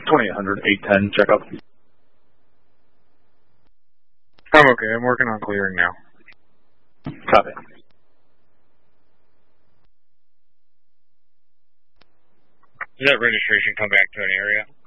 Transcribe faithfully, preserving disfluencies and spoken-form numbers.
twenty-eight hundred, eight ten, check up. I'm okay. I'm working on clearing now. Copy. Does that registration come back to an area?